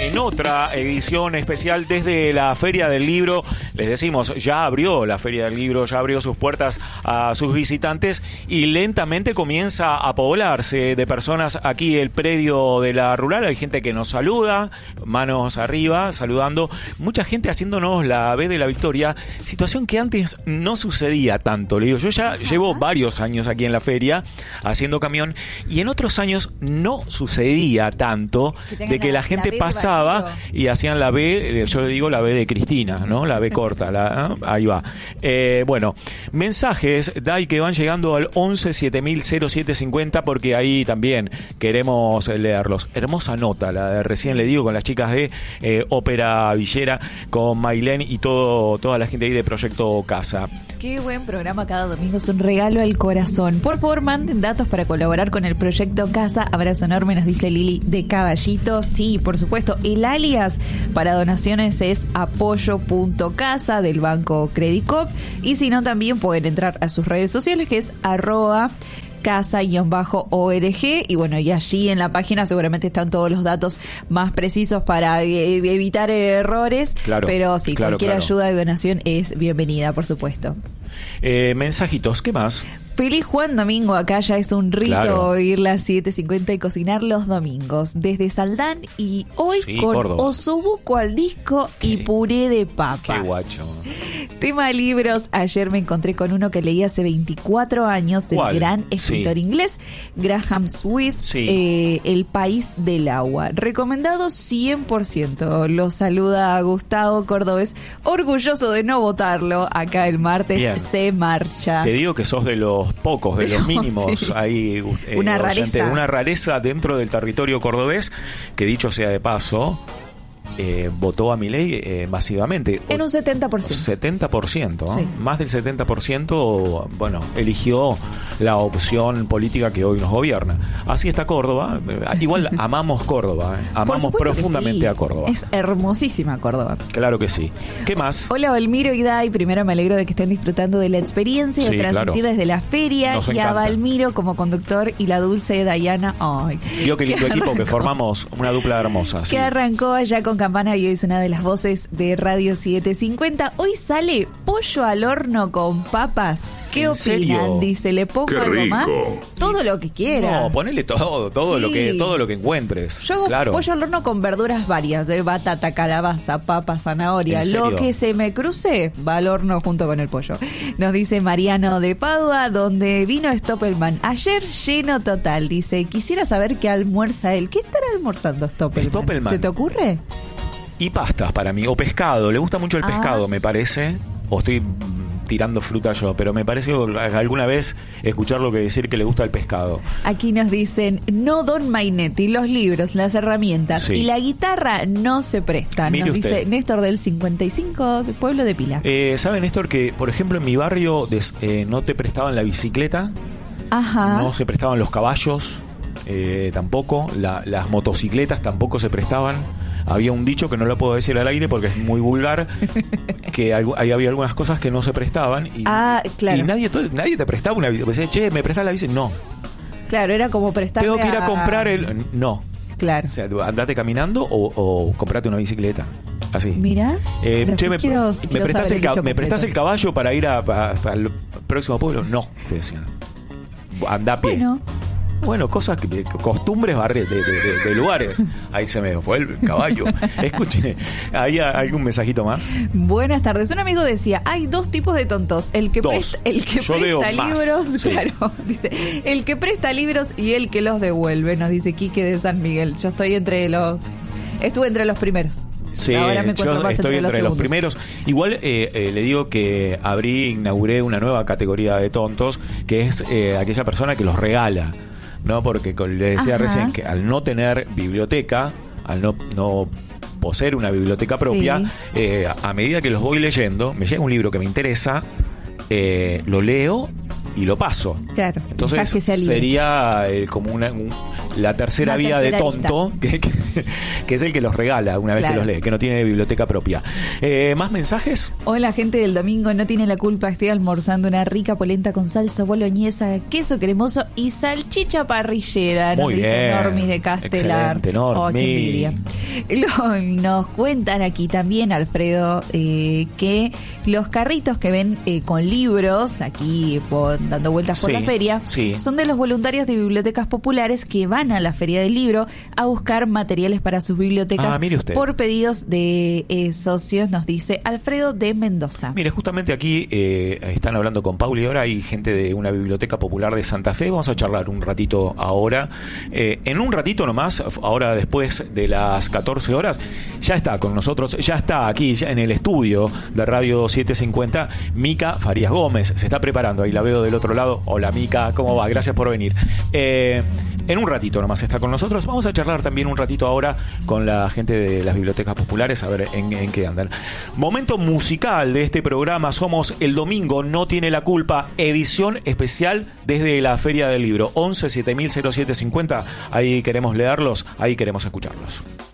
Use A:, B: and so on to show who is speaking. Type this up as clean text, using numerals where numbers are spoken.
A: en otra edición especial desde la Feria del Libro. Les decimos, ya abrió la Feria del Libro, ya abrió sus puertas a sus visitantes y lentamente comienza a poblarse de personas aquí el predio de la Rural. Hay gente que nos saluda, manos arriba, saludando. Mucha gente haciéndonos la B de la Victoria, situación que antes no sucedía tanto. Le digo, yo ya llevo varios años aquí en la feria haciendo camión y en otros años no sucedía tanto de que la gente pasaba y hacían la B, yo le digo la B de Cristina, ¿no? La B corta, ahí va. Bueno, mensajes, Dai, que van llegando al 11 7000 0750 porque ahí también queremos leerlos. Hermosa nota, la de recién le digo con las chicas de Ópera Villera, con Mailén y toda la gente ahí de Proyecto Casa.
B: Qué buen programa cada domingo, es un regalo al corazón. Por favor, manden datos para colaborar con el Proyecto Casa. Abrazo enorme, nos dice Lili de Caballito. Sí, por supuesto, el alias para donaciones es apoyo.casa del Banco Credicop. Y si no, también pueden entrar a sus redes sociales, que es @casa_org, y bueno, y allí en la página seguramente están todos los datos más precisos para evitar errores, pero sí, cualquier ayuda de donación es bienvenida, por supuesto.
A: Mensajitos, ¿qué más?
B: Feliz Juan Domingo, acá ya es un rito oír las 7:50 y cocinar los domingos. Desde Saldán y hoy con Córdoba. Osobuco al disco y puré de papas.
A: Qué guacho.
B: Tema libros, ayer me encontré con uno que leí hace 24 años del gran escritor inglés Graham Swift, El País del Agua. Recomendado 100%. Lo saluda Gustavo Cordobés, orgulloso de no votarlo. Acá el martes se marcha.
A: Te digo que sos de los pocos, de los mínimos ahí,
B: una
A: rareza dentro del territorio cordobés, que dicho sea de paso, votó a Milei masivamente.
B: En un 70%.
A: 70%, ¿no? Más del 70%, bueno, eligió la opción política que hoy nos gobierna. Así está Córdoba. Igual amamos Córdoba, amamos profundamente a Córdoba.
B: Es hermosísima Córdoba.
A: Claro que sí. ¿Qué más?
B: Hola, Valmiro y Dai. Primero me alegro de que estén disfrutando de la experiencia de transmitir desde la feria. Nos encanta. A Valmiro como conductor y la dulce Dayana. Ay,
A: yo qué lindo equipo que formamos, una dupla hermosa.
B: Que arrancó allá con Campana y hoy es una de las voces de Radio 750. Hoy sale pollo al horno con papas. ¿Qué opinan?
A: ¿Serio?
B: Dice, ¿le pongo algo más? Todo lo que quiera.
A: No, ponele todo lo que encuentres.
B: Yo hago pollo al horno con verduras varias, de batata, calabaza, papa, zanahoria. Lo que se me cruce va al horno junto con el pollo. Nos dice Mariano de Padua, donde vino Stoppelman. Ayer lleno total. Dice, quisiera saber qué almuerza él. ¿Qué estará almorzando Stoppelman? ¿Se te ocurre?
A: Y pastas para mí, o pescado. Le gusta mucho el pescado, me parece. O estoy tirando fruta yo, pero me parece alguna vez escuchar lo que decir que le gusta el pescado.
B: Aquí nos dicen, no Don Mainetti, los libros, las herramientas y la guitarra no se prestan. Mire, nos dice Néstor del 55, de Pueblo de Pila.
A: ¿Sabe, Néstor, que por ejemplo en mi barrio no te prestaban la bicicleta? No se prestaban los caballos, tampoco, las motocicletas tampoco se prestaban. Había un dicho que no lo puedo decir al aire porque es muy vulgar, que ahí había algunas cosas que no se prestaban y nadie te prestaba una bici. Decía, che, ¿me prestás la bici? No.
B: Claro, era como prestar.
A: Tengo que ir a comprar No.
B: Claro.
A: O sea, andate caminando o comprate una bicicleta. Así.
B: Mira.
A: Che, ¿me prestás el caballo para ir hasta el próximo pueblo? No, te decían. Anda a pie. Bueno, cosas, costumbres de lugares. Ahí se me fue el caballo. Escuche, ¿hay algún mensajito más?
B: Buenas tardes. Un amigo decía, hay dos tipos de tontos. El que presta libros, dice, el que presta libros y el que los devuelve, nos dice Quique de San Miguel. Yo estuve entre los primeros.
A: Sí, ahora me yo estoy entre los primeros. Igual le digo que inauguré una nueva categoría de tontos, que es aquella persona que los regala. No, porque le decía recién que al no tener biblioteca, al no poseer una biblioteca propia, a medida que los voy leyendo, me llega un libro que me interesa, lo leo y lo paso.
B: Claro.
A: Entonces sería como la tercera vía de tonto, que es el que los regala una vez que los lee, que no tiene biblioteca propia. ¿Más mensajes?
B: Hola, gente del domingo, no tiene la culpa. Estoy almorzando una rica polenta con salsa boloñesa, queso cremoso y salchicha parrillera.
A: Muy bien.
B: Dice Normis de Castelar.
A: Excelente, Normis.
B: Oh, qué envidia. Nos cuentan aquí también, Alfredo, que los carritos que ven con libros aquí dando vueltas por la feria son de los voluntarios de bibliotecas populares que van a la feria del libro a buscar materiales para sus bibliotecas por pedidos de socios, nos dice Alfredo de Mendoza.
A: Mire, justamente aquí están hablando con Pauli, ahora hay gente de una biblioteca popular de Santa Fe. Vamos a charlar un ratito ahora. En un ratito nomás, ahora después de las 14 horas, ya está con nosotros, ya está aquí ya en el estudio de Radio 750, Mica Farías Gómez. Se está preparando, ahí la veo del otro lado. Hola Mica, ¿cómo va? Gracias por venir. En un ratito nomás está con nosotros. Vamos a charlar también un ratito ahora con la gente de las bibliotecas populares, a ver en qué andan. Momento musical de este programa. Somos El Domingo No Tiene la Culpa, edición especial desde la Feria del Libro. 11 7000 0750. Ahí queremos leerlos, ahí queremos escucharlos.